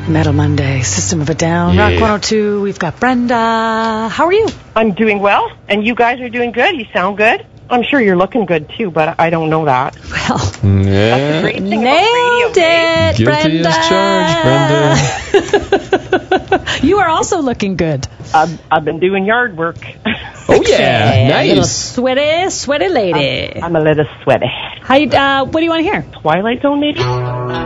Metal Monday, System of a Down, Yeah. Rock 102. We've got Brenda. How are you? I'm doing well, and you guys are doing good. You sound good. I'm sure you're looking good, too, but I don't know that. Well, That's the Yeah. great thing nailed about radio. it, Guilty Brenda. as charged, Brenda. You are also looking good. I've been doing yard work. Oh, yeah. A little Nice. sweaty lady. I'm a little sweaty. How you, what do you want to hear? Twilight Zone, maybe?